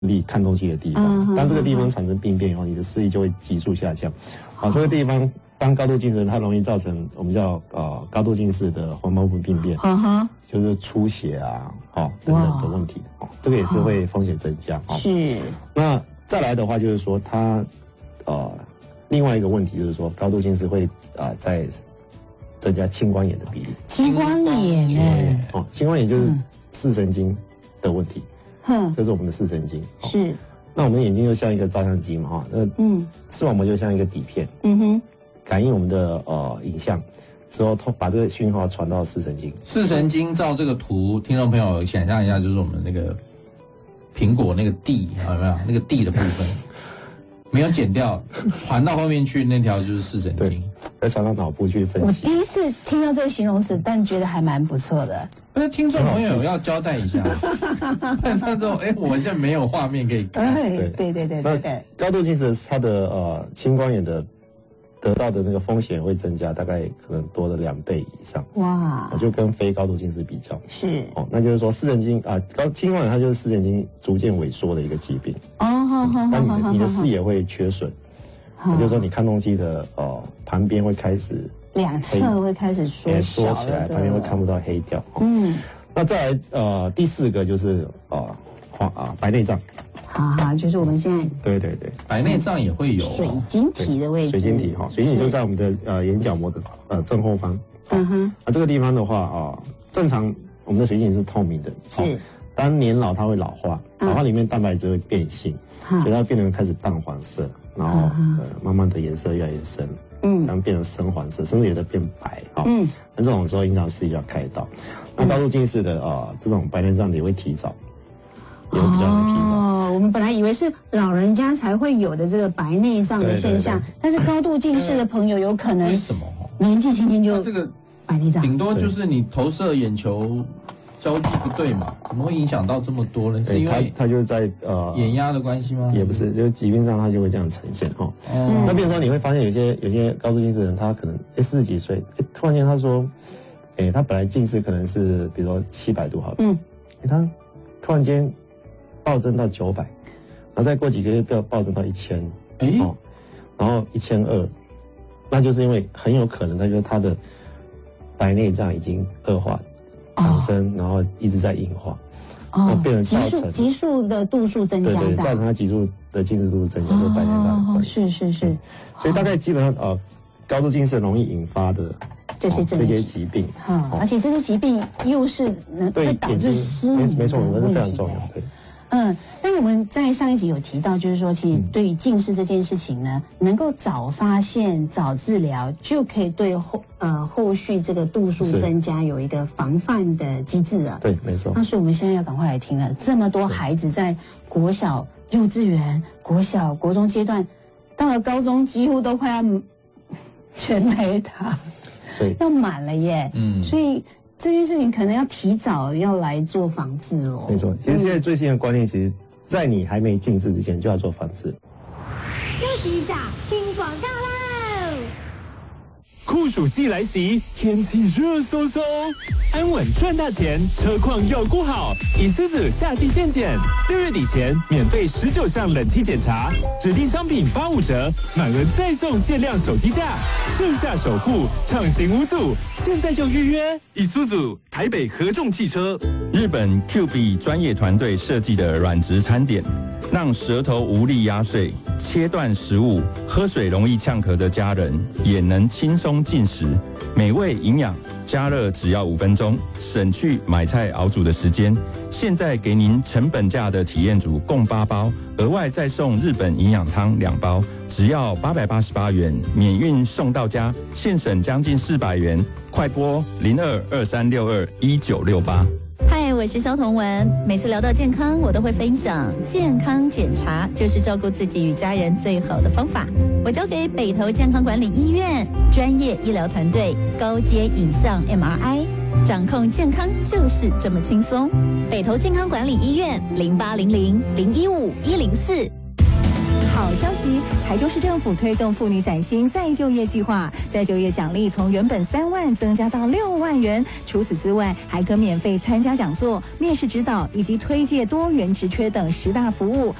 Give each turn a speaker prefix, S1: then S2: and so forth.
S1: 力看东西的地方。当这个地方产生病变以后，你的视力就会急速下降。这个地方当高度近视，它容易造成我们叫高度近视的黄斑部病变，就是出血啊，等等的问题。这个也是会风险增加。
S2: 是。
S1: 那再来的话，就是说它另外一个问题就是说，高度近视会在增加青光眼的比例。
S2: 青光眼呢？
S1: 青光眼就是视神经的问题。这是我们的视神经。
S2: 是。
S1: 那我们的眼睛就像一个照相机嘛，视网膜就像一个底片。感应我们的影像之后，把这个讯号传到视神经。
S3: 视神经照这个图，听众朋友想象一下，就是我们那个苹果那个蒂，有没有那个蒂的部分？没有剪掉，传到后面去那条就是视神经，
S1: 再传到脑部去分析。
S2: 我第一次听到这个形容词，但觉得还蛮不错的。
S3: 不是听众朋友要交代一下，那种我现在没有画面可以看。
S2: 对。
S1: 高度近视它的青光眼的得到的那个风险会增加，大概可能多了2倍以上。哇！就跟非高度近视比较
S2: 是
S1: 那就是说视神经青光眼它就是视神经逐渐萎缩的一个疾病。那你的视野会缺损，也就是说你看东西的旁边会开始
S2: 两侧会开始缩
S1: 起来，旁边会看不到黑掉。那再来第4个就是白内障。
S2: 就是我们现在
S1: 对，
S3: 白内障也会有
S2: 水晶体的位置。
S1: 水晶体水晶体就在我们的眼角膜的正后方。这个地方的话正常我们的水晶体是透明的。是。当年老它会老化，老化里面蛋白质会变性，所以它变成开始淡黄色，然后慢慢的颜色越来越深，然后变成深黄色，甚至有的变白。那这种时候影响视力要开刀。那高度近视的这种白内障也会提早。也会比较容易提早。
S2: 我们本来以为是老人家才会有的这个白内障的现象，但是高度近视的朋友有可能
S3: 为什么
S2: 年纪轻轻就
S3: 这个
S2: 白内障？
S3: 顶多就是你投射眼球焦距不对嘛，怎么会影响到这么多呢？是因为
S1: 它就是在
S3: 眼压的关系吗？
S1: 也不是，就是疾病上它就会这样呈现那比如说你会发现有些高度近视的人，他可能40几岁，突然间他说，他本来近视可能是比如说700度好了，他突然间暴增到900，然后再过几个月暴增到1000，然后1200，那就是因为很有可能他的白内障已经恶化产生，然后一直在硬化，那变成造成
S2: 急速的度数增加，
S1: 对，造成它急速的近视度数增加，就是白内障。
S2: 是，
S1: 所以大概基本上高度近视容易引发的这些疾病，
S2: 而且这些疾病又是会导致失明，
S1: 没错，我们是非常重要的。
S2: 但我们在上一集有提到，就是说，其实对于近视这件事情呢，能够早发现、早治疗，就可以对后续这个度数增加有一个防范的机制了。
S1: 对，没错。
S2: 那所以我们现在要赶快来听了，这么多孩子在国小、幼稚园、国小、国中阶段，到了高中几乎都快要全雷打，要满了耶。所以这件事情可能要提早要来做防治哦。
S1: 没错，其实现在最新的观念，其实在你还没近视之前就要做防治。
S4: 休息一下，听广告喽。
S5: 酷暑季来袭，天气热飕飕，安稳赚大钱，车况要顾好。以斯子夏季健检，6月底前免费19项冷气检查，指定商品85折，满额再送限量手机架，盛夏守护，畅行无阻。现在就预约。以斯子台北合众汽车，
S6: 日本 QB 专业团队设计的软质餐点，让舌头无力压碎、切断食物、喝水容易呛咳的家人也能轻松进食，美味营养，加热只要5分钟，省去买菜熬煮的时间。现在给您成本价的体验组共8包，额外再送日本营养汤2包，只要888元，免运送到家，现省将近400元。快拨0223621968。
S7: 嗨，我是萧彤文。每次聊到健康，我都会分享健康检查就是照顾自己与家人最好的方法。我交给北投健康管理医院专业医疗团队，高阶影像 MRI， 掌控健康就是这么轻松。北投健康管理医院0800015104。 好消息，台中市政府推动妇女伞心再就业计划，再就业奖励从原本3万增加到6万元。除此之外，还可免费参加讲座、面试指导以及推介多元职缺等10大服务，